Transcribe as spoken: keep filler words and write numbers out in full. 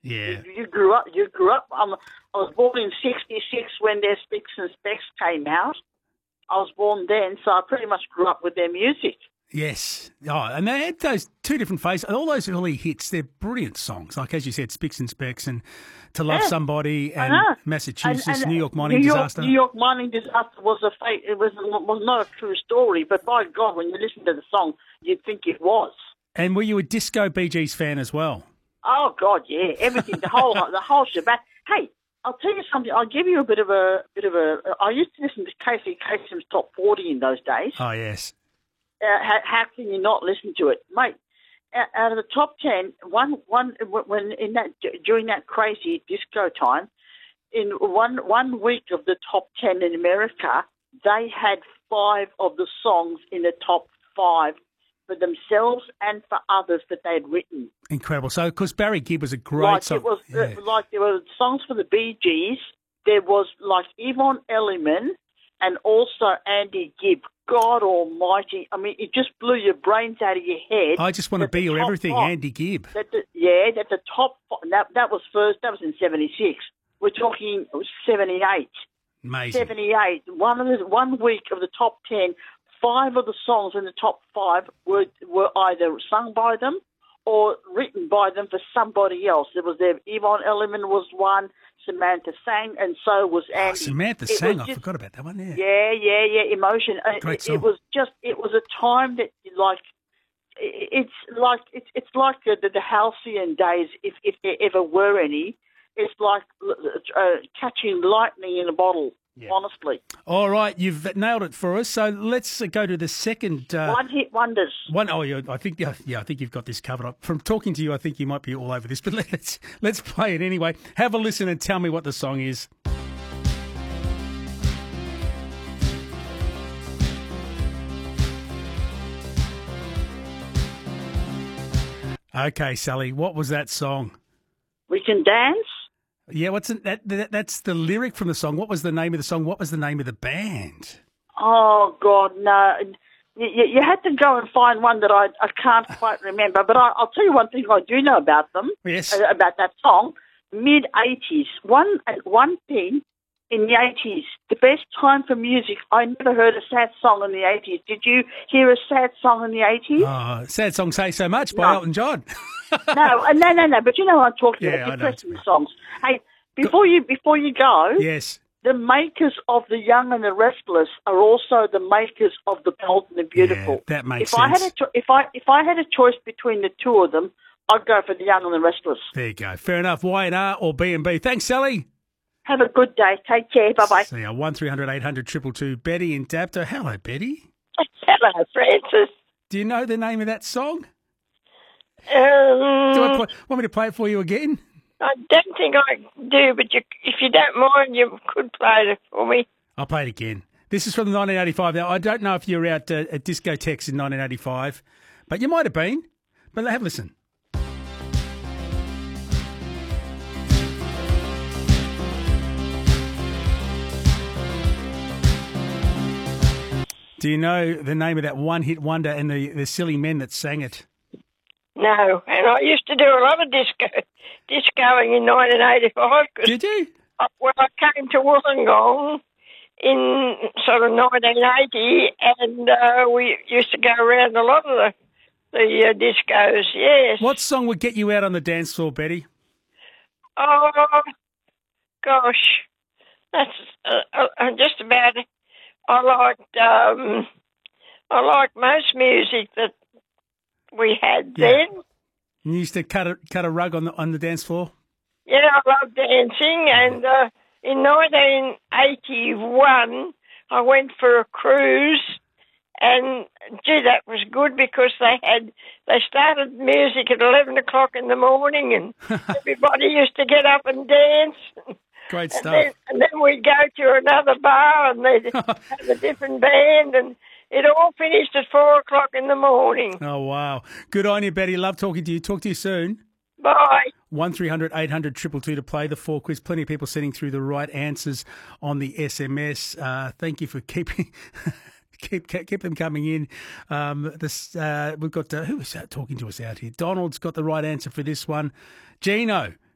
Yeah. You, you grew up. You grew up. Um, I was born in sixty-six when their Spicks and Specks came out. I was born then, so I pretty much grew up with their music. Yes. Oh, and they had those two different phases. All those early hits, they're brilliant songs. Like, as you said, Spicks and Specks and To Love Yeah, Somebody and I know. Massachusetts, And- and New York mining New York, disaster. New York mining disaster was a fake. It was was not a true story, but by God, when you listen to the song, you'd think it was. And were you a disco Bee Gees fan as well? Oh God, yeah, everything, the whole the whole shebang. Hey, I'll tell you something. I'll give you a bit of a bit of a. I used to listen to Casey Kasem's Top forty in those days. Oh, yes. Uh, how, how can you not listen to it, mate? Out out of the top ten, one one when in that during that crazy disco time, in one one week of the top ten in America, they had five of the songs in the top five for themselves and for others that they'd written. Incredible. So, because Barry Gibb was a great Like song. it was, Yeah. uh, like there were songs for the Bee Gees. There was like Yvonne Elliman and also Andy Gibb. God Almighty! I mean, it just blew your brains out of your head. I Just Want to that Be the Your top Everything, five- Andy Gibb. That the, yeah, that the top fi- that that was first. That was in seventy-six. We're talking seventy-eight. Amazing. seventy-eight. One of the one week of the top ten. Five of the songs in the top five were were either sung by them or written by them for somebody else. There was there. Yvonne Elliman was one. Samantha sang, and so was Oh, Andy. Samantha It sang. was I just- forgot about that one, yeah. Yeah, yeah, yeah. Emotion. Uh, Great it, song. it was just. It was a time that like. it- It's like it's it's like the, the, the halcyon days, if if there ever were any. It's like uh, catching lightning in a bottle. Yeah. Honestly, All right, you've nailed it for us. So let's uh, go to the second uh, one hit wonders. one. Oh, yeah, I think yeah, yeah, I think you've got this covered up. From talking to you, I think you might be all over this. But let's let's play it anyway. Have a listen and tell me what the song is. Okay, Sally, what was that song? We can dance. Yeah, what's it, that, that? That's the lyric from the song. What was the name of the song? What was the name of the band? Oh God, no! You, you you had to go and find one that I I can't quite remember. But I, I'll tell you one thing I do know about them. Yes. uh, about that song. Mid eighties, one one thing in the eighties, the best time for music. I never heard a sad song in the eighties. Did you hear a sad song in the eighties? Oh, sad song, Say So Much by No. Elton John. No, uh, no, no, no. But you know what I'm talking Yeah, I about. know. Depressing songs. Hey, before you before you go, Yes. the makers of The Young and the Restless are also the makers of The Bold and the Beautiful. Yeah, that makes if I had sense. a cho- if I if I had a choice between the two of them, I'd go for The Young and the Restless. There you go. Fair enough. Y and R or B and B. Thanks, Sally. Have a good day. Take care. Bye bye. See ya. One three hundred eight hundred two two two. Betty in Dapto. Hello, Betty. Hello, Francis. Do you know the name of that song? Um, Do I play, want me to play it for you again? I don't think I do, but you, if you don't mind, you could play it for me. I'll play it again. This is from nineteen eighty-five. Now, I don't know if you were out uh, at discotheques in nineteen eighty-five, but you might have been. But have a listen. Do you know the name of that one-hit wonder and the, the silly men that sang it? No, and I used to do a lot of disco, discoing in nineteen eighty-five. Cause Did you? I, well, I came to Wollongong in sort of nineteen eighty, and uh, we used to go around a lot of the the uh, discos. Yes. What song would get you out on the dance floor, Betty? Oh, gosh, that's uh, uh, just about. I liked um, I liked most music that we had Yeah. then. You used to cut a cut a rug on the on the dance floor. Yeah, I loved dancing, and uh, in nineteen eighty-one, I went for a cruise, and gee, that was good because they had they started music at eleven o'clock in the morning, and everybody used to get up and dance. Great And stuff. then, and then we'd go to another bar and they'd have a different band, and it all finished at four o'clock in the morning. Oh, wow. Good on you, Betty. Love talking to you. Talk to you soon. Bye. one three hundred eight hundred two two two to play the four quiz. Plenty of people sending through the right answers on the S M S. Uh, thank you for keeping... Keep, keep keep them coming in. Um, this uh, we've got uh, who is that talking to us out here? Donald's got the right answer for this one. Gino